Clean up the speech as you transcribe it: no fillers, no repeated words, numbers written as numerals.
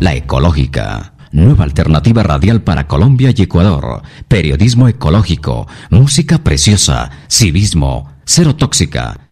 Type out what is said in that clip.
La Ecológica. Nueva alternativa radial para Colombia y Ecuador. Periodismo ecológico, música preciosa, civismo, cero tóxica.